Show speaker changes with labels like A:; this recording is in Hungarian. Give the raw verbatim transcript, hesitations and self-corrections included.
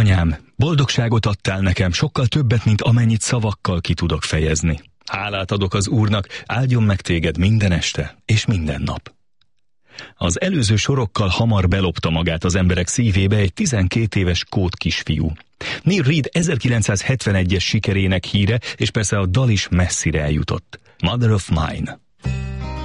A: anyám, boldogságot adtál nekem, sokkal többet, mint amennyit szavakkal ki tudok fejezni. Hálát adok az Úrnak, áldjon meg téged minden este és minden nap. Az előző sorokkal hamar belopta magát az emberek szívébe egy tizenkét éves skót kisfiú. Neil Reed ezerkilencszázhetvenegyes sikerének híre, és persze a dal is messzire eljutott. Mother of Mine.